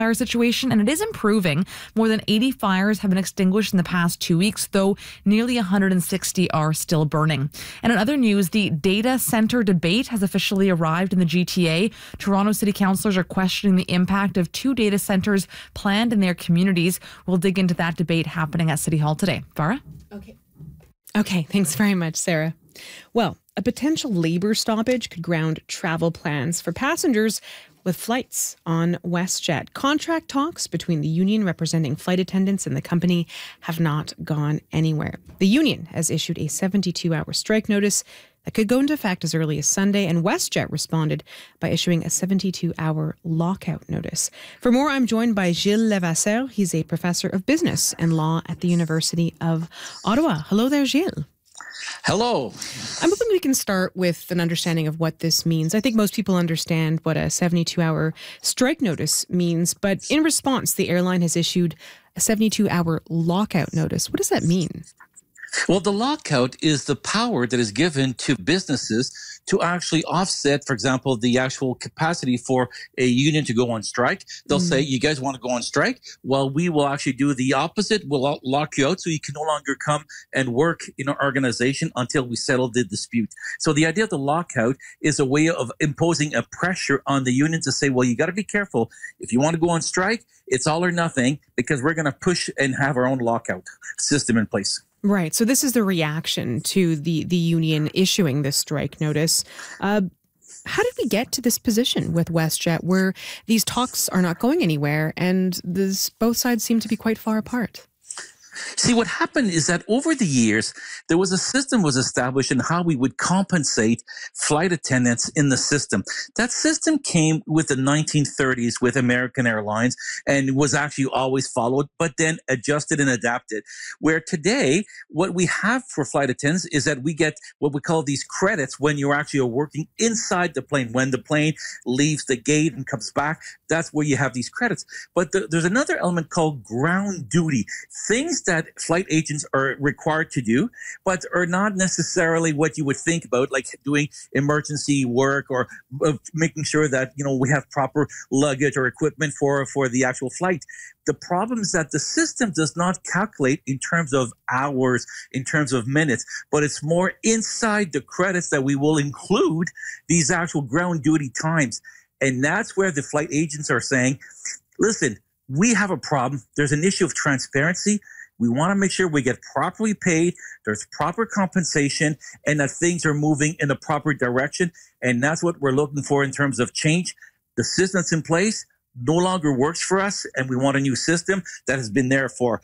fire situation, and it is improving. More than 80 fires have been extinguished in the past 2 weeks, though nearly 160 are still burning. And in other news, the data center debate has officially arrived in the GTA. Toronto City Councillors are questioning the impact of 2 data centers planned in their communities. We'll dig into that debate happening at City Hall today. Farah? Okay, thanks very much, Sarah. Well, a potential labor stoppage could ground travel plans for passengers with flights on WestJet. Contract talks between the union representing flight attendants and the company have not gone anywhere. The union has issued a 72-hour strike notice that could go into effect as early as Sunday, and WestJet responded by issuing a 72-hour lockout notice. For more, I'm joined by Gilles Levasseur. He's a professor of business and law at the University of Ottawa. Hello there, Gilles. Hello. I'm hoping we can start with an understanding of what this means. I think most people understand what a 72-hour strike notice means, but in response, the airline has issued a 72-hour lockout notice. What does that mean? Well, the lockout is the power that is given to businesses to actually offset, for example, the actual capacity for a union to go on strike. They'll say, you guys want to go on strike? Well, we will actually do the opposite. We'll lock you out so you can no longer come and work in our organization until we settle the dispute. So the idea of the lockout is a way of imposing a pressure on the union to say, well, you got to be careful. If you want to go on strike, it's all or nothing, because we're going to push and have our own lockout system in place. Right. So this is the reaction to the union issuing this strike notice. How did we get to this position with WestJet where these talks are not going anywhere and both sides seem to be quite far apart? See, what happened is that over the years, there was a system was established in how we would compensate flight attendants in the system. That system came with the 1930s with American Airlines and was actually always followed, but then adjusted and adapted. Where today, what we have for flight attendants is that we get what we call these credits when you're actually working inside the plane. When the plane leaves the gate and comes back, that's where you have these credits. But there's another element called ground duty, things that flight agents are required to do, but are not necessarily what you would think about, like doing emergency work or making sure that, we have proper luggage or equipment for the actual flight. The problem is that the system does not calculate in terms of hours, in terms of minutes, but it's more inside the credits that we will include these actual ground duty times. And that's where the flight agents are saying, listen, we have a problem. There's an issue of transparency. We want to make sure we get properly paid, there's proper compensation, and that things are moving in the proper direction. And that's what we're looking for in terms of change. The system that's in place no longer works for us, and we want a new system that has been there for,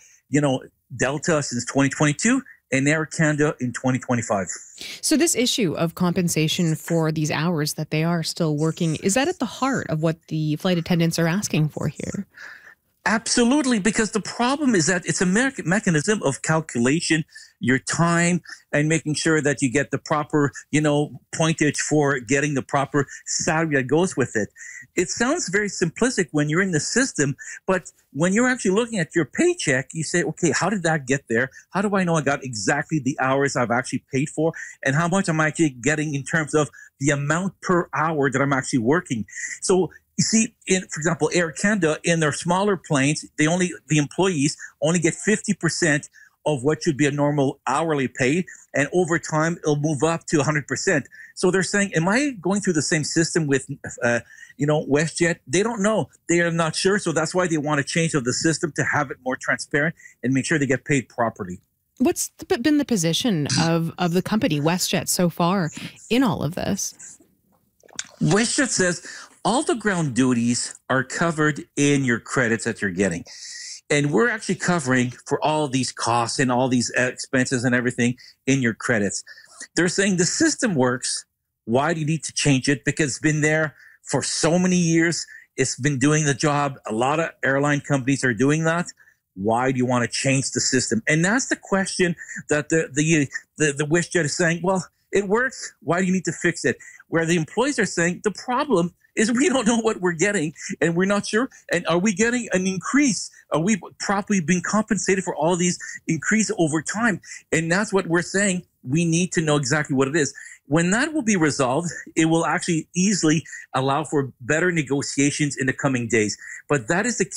Delta since 2022 and Air Canada in 2025. So this issue of compensation for these hours that they are still working, is that at the heart of what the flight attendants are asking for here? Absolutely, because the problem is that it's a mechanism of calculation, your time, and making sure that you get the proper, pointage for getting the proper salary that goes with it. It sounds very simplistic when you're in the system, but when you're actually looking at your paycheck, you say, okay, how did that get there? How do I know I got exactly the hours I've actually paid for, and how much I'm actually getting in terms of the amount per hour that I'm actually working? So you see, for example, Air Canada, in their smaller planes, the employees only get 50% of what should be a normal hourly pay, and over time it'll move up to 100%. So they're saying, am I going through the same system with, WestJet? They don't know. They are not sure. So that's why they want to change the system to have it more transparent and make sure they get paid properly. What's been the position of the company, WestJet, so far in all of this? WestJet says all the ground duties are covered in your credits that you're getting. And we're actually covering for all these costs and all these expenses and everything in your credits. They're saying the system works. Why do you need to change it? Because it's been there for so many years. It's been doing the job. A lot of airline companies are doing that. Why do you want to change the system? And that's the question that the WestJet is saying, well, it works. Why do you need to fix it? Where the employees are saying the problem is we don't know what we're getting and we're not sure. And are we getting an increase? Are we properly being compensated for all these increase over time? And that's what we're saying. we need to know exactly what it is. When that will be resolved, it will actually easily allow for better negotiations in the coming days. But that is the